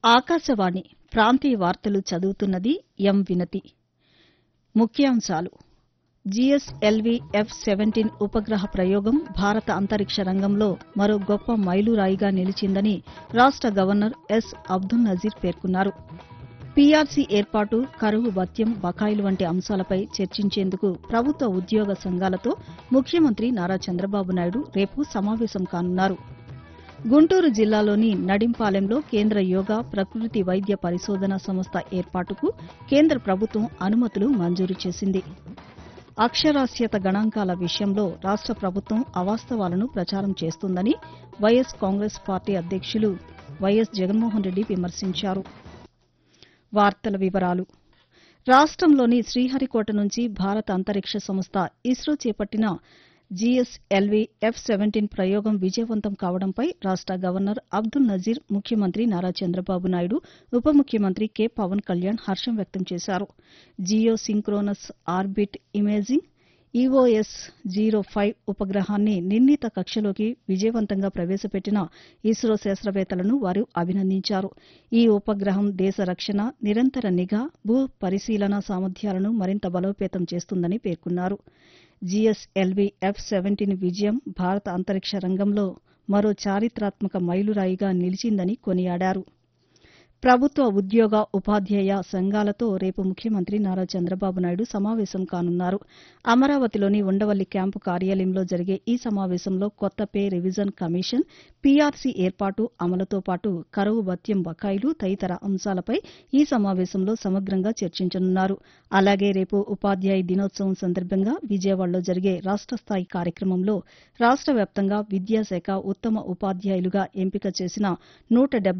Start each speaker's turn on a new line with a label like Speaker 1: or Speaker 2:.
Speaker 1: ఆకాశవాణి ప్రాంతీయ వార్తలు చదువుతున్నది ఎం వినతి. ముఖ్యాంశాలు: జీఎస్ఎల్వీ F-17 ఉపగ్రహ ప్రయోగం భారత అంతరిక్ష రంగంలో మరో గొప్ప మైలురాయిగా నిలిచిందని రాష్ట గవర్నర్ ఎస్. అబ్దుల్ నజీర్ పేర్కొన్నారు. పీఆర్సీ ఏర్పాటు, కరువు భత్యం, బకాయిలు వంటి అంశాలపై చర్చించేందుకు ప్రభుత్వ ఉద్యోగ సంఘాలతో ముఖ్యమంత్రి నారా చంద్రబాబు నాయుడు రేపు సమావేశం కానున్నారు. గుంటూరు జిల్లాలోని నడింపాలెంలో కేంద్ర యోగా, ప్రకృతి వైద్య పరిశోధనా సంస్థ ఏర్పాటుకు కేంద్ర ప్రభుత్వం అనుమతులు మంజూరు చేసింది. అక్షరాస్యత గణాంకాల విషయంలో రాష్ట ప్రభుత్వం అవాస్తవాలను ప్రచారం చేస్తోందని వైఎస్ కాంగ్రెస్ పార్టీ అధ్యక్షులు వైఎస్ జగన్మోహన్ రెడ్డి విమర్శించారు. రాష్టంలోని శ్రీహరికోట నుంచి భారత అంతరిక్ష సంస్థ ఇస్రో చేపట్టిన జీఎస్ఎల్వీ F-17 ప్రయోగం విజయవంతం కావడంపై రాష్ట గవర్నర్ అబ్దుల్ నజీర్, ముఖ్యమంత్రి నారా చంద్రబాబు నాయుడు, ఉప ముఖ్యమంత్రి కె. పవన్ కళ్యాణ్ హర్షం వ్యక్తం చేశారు. Jio synchronous orbit imaging EOS-05 ఉపగ్రహాన్ని నిర్ణీత కక్షలోకి విజయవంతంగా ప్రవేశపెట్టిన ఇస్రో శాస్త్రవేత్తలను వారు అభినందించారు. ఈ ఉపగ్రహం దేశ రక్షణ, నిరంతర నిఘా, భూ పరిశీలన సామర్థ్యాలను మరింత బలోపేతం చేస్తుందని పేర్కొన్నారు. జీఎస్ఎల్వీ F-17 విజయం భారత అంతరిక్ష రంగంలో మరో చారిత్రాత్మక మైలురాయిగా నిలిచిందని కొనియాడారు. ప్రభుత్వ ఉద్యోగ, ఉపాధ్యాయ సంఘాలతో రేపు ముఖ్యమంత్రి నారా చంద్రబాబు నాయుడు సమావేశం కానున్నారు. అమరావతిలోని ఉండవల్లి క్యాంపు కార్యాలయంలో జరిగే ఈ సమావేశంలో కొత్త పే రివిజన్ కమిషన్, పీఆర్సీ ఏర్పాటు, అమలుతో పాటు కరువు భత్యం బకాయిలు తదితర అంశాలపై ఈ సమావేశంలో సమగ్రంగా చర్చించనున్నారు. అలాగే రేపు ఉపాధ్యాయ దినోత్సవం సందర్భంగా విజయవాడలో జరిగే రాష్ట స్థాయి కార్యక్రమంలో రాష్ట వ్యాప్తంగా విద్యాశాఖ ఉత్తమ ఉపాధ్యాయులుగా ఎంపిక చేసిన 170